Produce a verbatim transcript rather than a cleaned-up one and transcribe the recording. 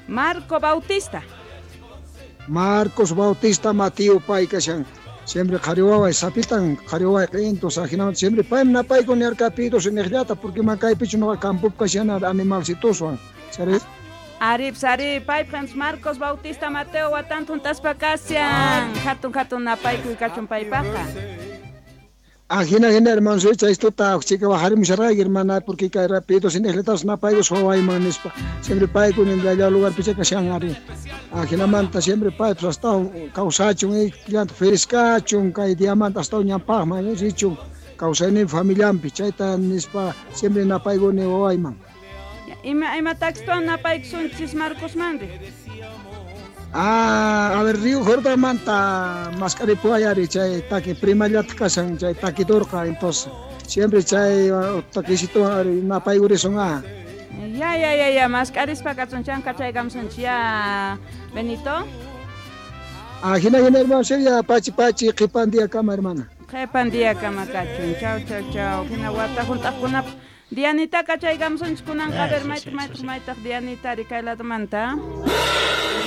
Marco Bautista. Marcos Bautista Mateo pai kashan. Siempre Cariwaway sapitan Cariwaway entonces ajina siempre pai na pai con el capítulo sin ejata porque macay pichu no campo kashan animal situso. ¿Sabes? Arip sari pai pens Marcos Bautista Mateo watantun taspacasian. Hatun hatun na pai ku kachun pai paka. Ajina gena hermano soy esto ta chica bajar mi serra hermana porque cae rápido sin ejletas na pai so vai manispa. Siempre pai con el allá lugar picha kashan ari. Ajina manta siempre pai pues hasta causachun y cliente frescachun kai diamante hasta nyapah ma richun causani familia pichaita nispa siempre na pai go ne vai man. Ima ima taxto na pai sunchis Marcos mande. Ah, a ver, Río Jorda manta mascaripo ayari chay taki prima ya takasan chay taki dorka entonces siempre chay takisito na pai uri songa. Ya ya ya ya mascaris pakatun chan kachay gamsun chia Benito. Ah, hina hina hermano sería pachi pachi kipandia kama hermana. Kipandia kama kachun chao chao chao hina wata junta kuna Dianita kachay gamsun kunan kaber mait mait mait Dianita rikaila manta.